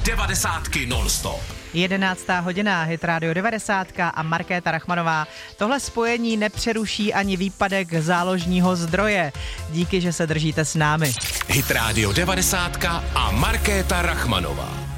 Devadesátky non-stop. 11. hodina, Hit Radio 90 a Markéta Rachmanová. Tohle spojení nepřeruší ani výpadek záložního zdroje. Díky, že se držíte s námi. Hit Radio 90 a Markéta Rachmanová.